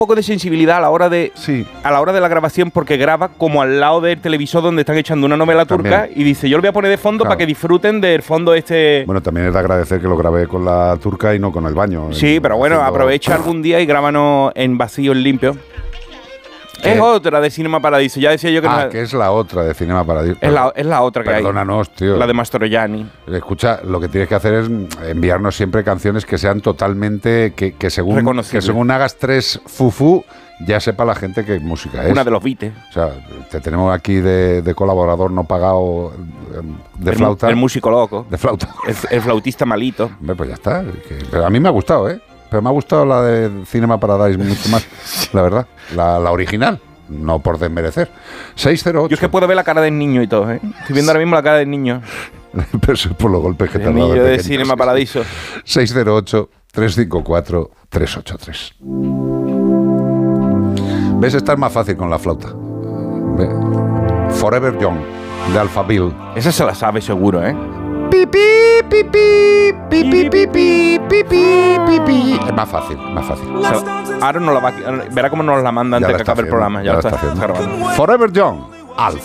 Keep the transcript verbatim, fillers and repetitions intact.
poco de sensibilidad a la hora de Sí. a la hora de la grabación, porque graba como al lado del televisor donde están echando una novela También. turca y dice, yo lo voy a poner de fondo Claro. para que disfruten del fondo este. Bueno, también es de agradecer que lo grabé con la turca y no con el baño. Sí, En- pero bueno, haciendo- aprovecha algún día y grábanos en vacío, en limpio. ¿Qué? Es otra de Cinema Paradiso. Ya decía yo que Ah, no que es la otra de Cinema Paradiso. es la, es la otra que hay. Perdónanos, tío. La de Mastroianni. Escucha, lo que tienes que hacer es enviarnos siempre canciones que sean totalmente, que, que según que Reconocibles. según hagas tres fufu, ya sepa la gente qué música es. Una de los Beatles. O sea, te tenemos aquí de, de colaborador no pagado eh, de El, flauta. el músico loco. De flauta. El, el flautista malito. Hombre, pues ya está. Que- pero a mí me ha gustado, ¿eh? Pero me ha gustado la de Cinema Paradise mucho más, la verdad. La, la original. No por desmerecer. seis cero ocho. Yo es que puedo ver la cara del niño y todo, ¿eh? Estoy viendo ahora mismo la cara del niño. Pero eso es por los golpes que te El han dado niño de pequeño. Cinema Paradiso. seis cero ocho, tres cinco cuatro, tres ocho tres. ¿Ves? Esta es más fácil con la flauta. Ve. Forever Young, de Alphaville. Esa se la sabe seguro, ¿eh? Pipi, pipi, pipi, pipi, pipi, pipi. Es más fácil, más fácil. O sea, ahora no la va a... Verá cómo nos la manda Ya antes la que está acabe el haciendo, programa. Ya, ya lo la está, está está haciendo. grabando. Forever Young, Alpha.